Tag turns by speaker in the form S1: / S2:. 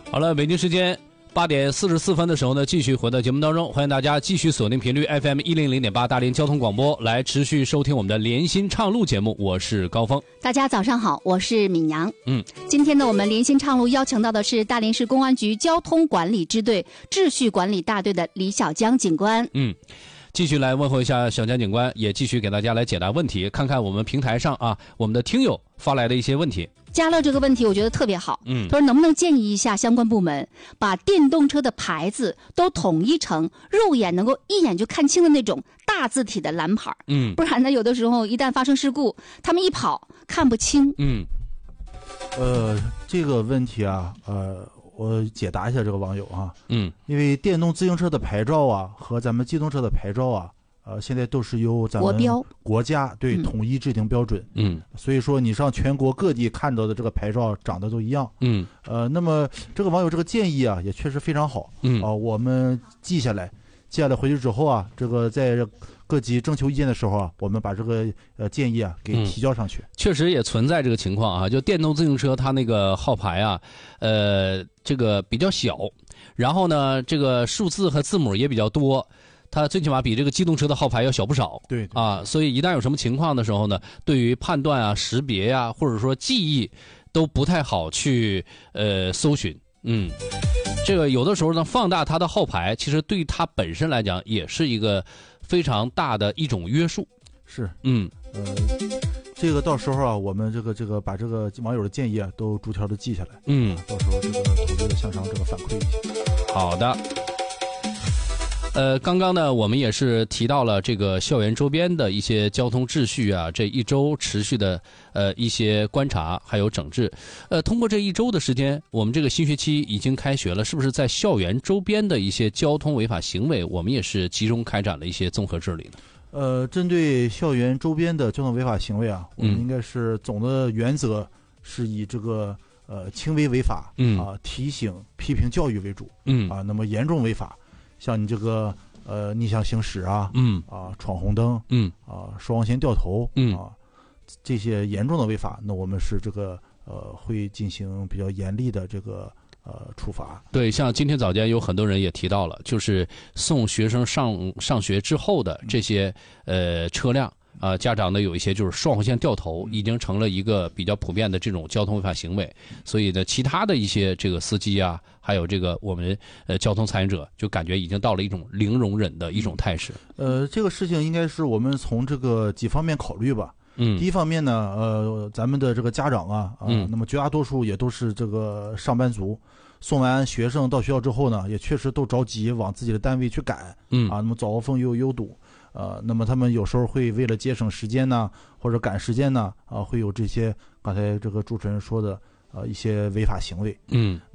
S1: 好了，北京时间8点44分的时候呢，继续回到节目当中，欢迎大家继续锁定频率 FM100.8大连交通广播，来持续收听我们的连心畅路节目。我是高峰。
S2: 大家早上好，我是敏阳。今天呢，我们连心畅路邀请到的是大连市公安局交通管理支队秩序管理大队的李小江警官。
S1: 继续来问候一下小江警官，也继续给大家来解答问题，看看我们平台上我们的听友发来的一些问题。
S2: 嘉乐这个问题我觉得特别好，他说能不能建议一下相关部门把电动车的牌子都统一成肉眼能够一眼就看清的那种大字体的蓝牌，不然呢有的时候一旦发生事故，他们一跑看不清。
S3: 这个问题我解答一下这个网友因为电动自行车的牌照和咱们机动车的牌照现在都是由咱们国家统一制定标准。所以说你上全国各地看到的这个牌照长得都一样。那么这个网友这个建议也确实非常好。我们记下来回去之后这个在各级征求意见的时候我们把这个建议给提交上去。
S1: 确实也存在这个情况就电动自行车它那个号牌这个比较小，然后呢这个数字和字母也比较多，它最起码比这个机动车的号牌要小不少。
S3: 对
S1: 所以一旦有什么情况的时候呢，对于判断识别或者说记忆都不太好去搜寻。这个有的时候呢，放大它的号牌，其实对它本身来讲也是一个非常大的一种约束。
S3: 是。这个到时候我们这个把这个网友的建议都逐条的记下来。到时候这个统一的向上这个反馈一下。
S1: 好的。刚刚呢，我们也是提到了这个校园周边的一些交通秩序这一周持续的一些观察还有整治。通过这一周的时间，我们这个新学期已经开学了，是不是在校园周边的一些交通违法行为，我们也是集中开展了一些综合治理呢？
S3: 针对校园周边的交通违法行为我们应该是总的原则是以这个轻微违法提醒批评教育为主。那么严重违法，像你这个逆向行驶闯红灯双黄线掉头这些严重的违法，那我们是这个会进行比较严厉的这个处罚。
S1: 对，像今天早间有很多人也提到了，就是送学生上学之后的这些车辆家长呢有一些就是双黄线掉头，已经成了一个比较普遍的这种交通违法行为。所以呢，其他的一些这个司机还有这个我们交通参与者，就感觉已经到了一种零容忍的一种态势。
S3: 这个事情应该是我们从这个几方面考虑吧。第一方面呢，咱们的这个家长那么绝大多数也都是这个上班族，送完学生到学校之后呢，也确实都着急往自己的单位去赶。那么早高峰又拥堵。那么他们有时候会为了节省时间或者赶时间会有这些刚才这个主持人说的一些违法行为。